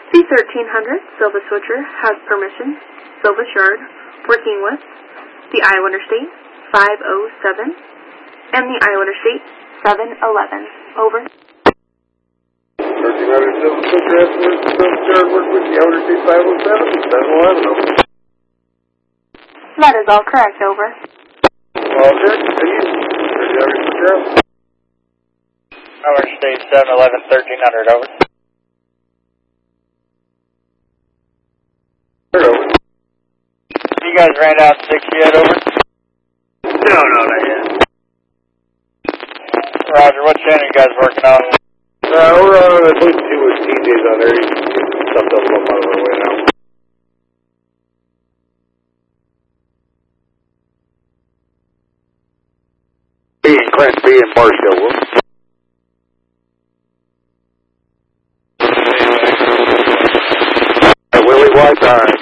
C1300 Silva Switcher has permission, Silva Shard, working with the Iowa Interstate 507 and the Iowa Interstate 711. Over. 1300 Silva Switcher has permission, Silva Shard, working with the Iowa Interstate 507 and 711. Over. That is all correct. Over. All good. Thank you. 1300 Switcher. Iowa Interstate 711, 1300. Over. You guys ran out 6 yet, over? No, not yet. Roger, what channel you guys working on? We're on at least 2 with TJs on there. Stuff doesn't look out of our way now. B and Clint, B and Marshall. Willie White,